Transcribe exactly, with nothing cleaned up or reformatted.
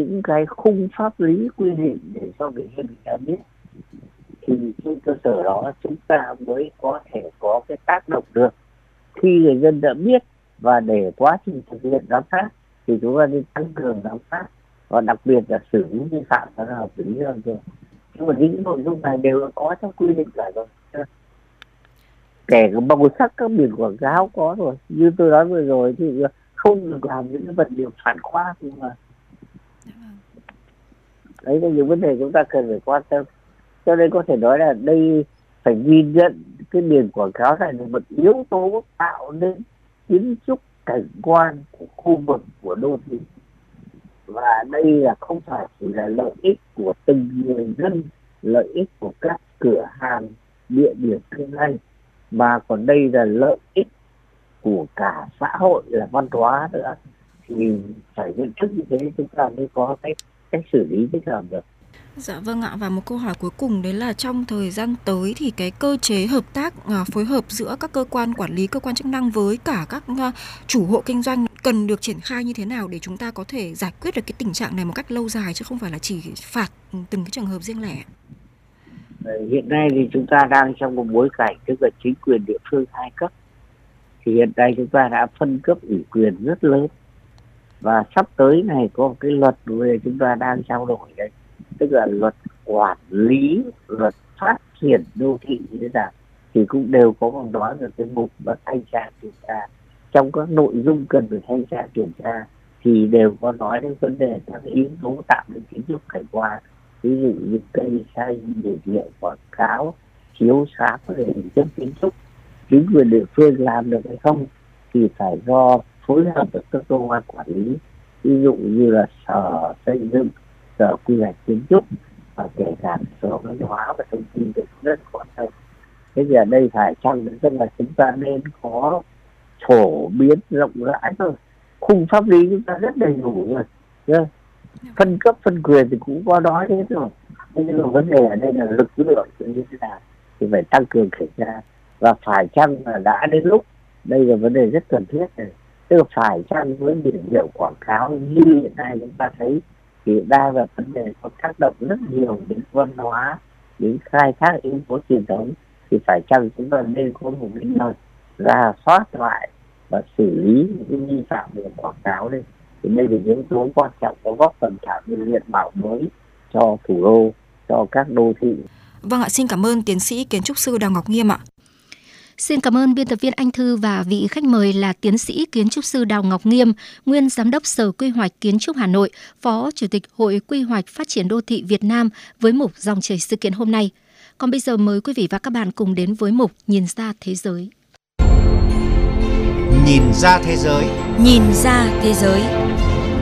những cái khung pháp lý quy định để cho người dân ta biết, thì trên cơ sở đó chúng ta mới có thể có cái tác động được. Khi người dân đã biết và để quá trình thực hiện giám sát thì chúng ta nên tăng cường giám sát và đặc biệt là xử lý vi phạm đó là xử lý hơn rồi. Nhưng mà những nội dung này đều có trong quy định cả rồi, kể cả màu sắc các biển quảng cáo có rồi. Như tôi nói vừa rồi thì không được làm những cái vật liệu phản khoa, nhưng mà đấy là những vấn đề chúng ta cần phải quan tâm. Cho nên có thể nói là đây phải nhìn nhận cái biển quảng cáo này là một yếu tố tạo nên kiến trúc cảnh quan của khu vực, của đô thị. Và đây là không phải chỉ là lợi ích của từng người dân, lợi ích của các cửa hàng, địa điểm kinh doanh, mà còn đây là lợi ích của cả xã hội, là văn hóa nữa. Thì phải nhận thức như thế chúng ta mới có cách cách xử lý thích hợp được. Dạ vâng ạ, và một câu hỏi cuối cùng đấy là trong thời gian tới thì cái cơ chế hợp tác, phối hợp giữa các cơ quan quản lý, cơ quan chức năng với cả các chủ hộ kinh doanh cần được triển khai như thế nào để chúng ta có thể giải quyết được cái tình trạng này một cách lâu dài, chứ không phải là chỉ phạt từng cái trường hợp riêng lẻ? Hiện nay thì chúng ta đang trong một bối cảnh tức là chính quyền địa phương hai cấp. Thì hiện nay chúng ta đã phân cấp ủy quyền rất lớn, và sắp tới này có một cái luật về chúng ta đang trao đổi đấy, tức là luật quản lý, luật phát triển đô thị như thế nào, thì cũng đều có một nói về cái mục và thanh tra kiểm tra. Trong các nội dung cần phải thanh tra kiểm tra thì đều có nói đến vấn đề các yếu tố tạo nên kiến trúc cảnh quan, ví dụ như cây xanh, biển hiệu quảng cáo, chiếu sáng về hình chất kiến trúc. Chính quyền địa phương làm được hay không thì phải do phối hợp với các cơ quan quản lý, ví dụ như là sở xây dựng, sở quy hoạch kiến trúc, và kể cả sở văn hóa và thông tin cũng rất quan tâm. Thế thì ở đây phải chăng tức là chúng ta nên có phổ biến rộng rãi thôi, khung pháp lý chúng ta rất đầy đủ rồi, phân cấp phân quyền thì cũng có nói thế rồi. Nhưng mà vấn đề ở đây là lực lượng như thế nào thì phải tăng cường kiểm tra, và phải chăng là đã đến lúc, đây là vấn đề rất cần thiết này, tức là phải chăng với biển hiệu quảng cáo như hiện nay chúng ta thấy thì đang là vấn đề có tác động rất nhiều đến văn hóa, đến khai thác yếu tố truyền thống, thì phải chăng chúng ta nên có một cái nơi rà soát lại và xử lý những vi phạm về quảng cáo đây. Thì đây là yếu tố quan trọng có góp phần tạo nên diện mạo mới cho thủ đô, cho các đô thị. Vâng ạ, xin cảm ơn tiến sĩ kiến trúc sư Đào Ngọc Nghiêm ạ. Xin cảm ơn biên tập viên Anh Thư và vị khách mời là tiến sĩ kiến trúc sư Đào Ngọc Nghiêm, nguyên giám đốc Sở Quy hoạch Kiến trúc Hà Nội, phó chủ tịch Hội Quy hoạch Phát triển Đô thị Việt Nam với mục Dòng chảy sự kiện hôm nay. Còn bây giờ mời quý vị và các bạn cùng đến với mục Nhìn ra thế giới. Nhìn ra thế giới. Nhìn ra thế giới.